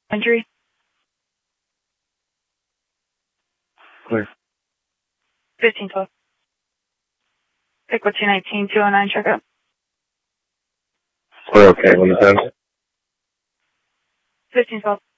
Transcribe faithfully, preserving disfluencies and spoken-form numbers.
Injury? Clear. fifteen twelve. Pickle two nineteen, two oh nine, check out. Clear, okay, one more time. fifteen twelve.